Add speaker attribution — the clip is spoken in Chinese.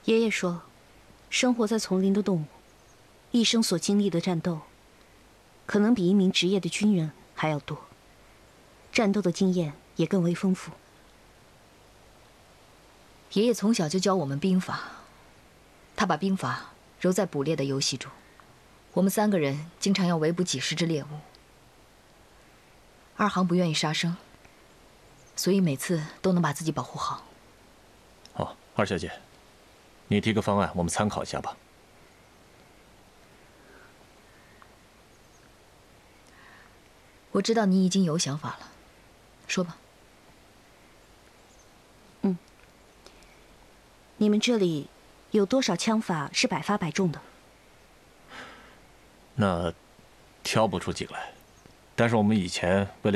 Speaker 1: 爷爷说，生活在丛林的动物，一生所经历的战斗，可能比一名职业的军人还要多，战斗的经验也更为丰富。
Speaker 2: 爷爷从小就教我们兵法，他把兵法揉在捕猎的游戏中，我们3个人经常要围捕几10只猎物。二航不愿意杀生，所以每次都能把自己保护好。
Speaker 3: 好，二小姐，你提个方案，我们参考一下吧。
Speaker 2: 我知道你已经有想法了，说吧。
Speaker 1: 你们这里有多少枪法是百发百中的？
Speaker 3: 那挑不出几个来，但是我们以前为了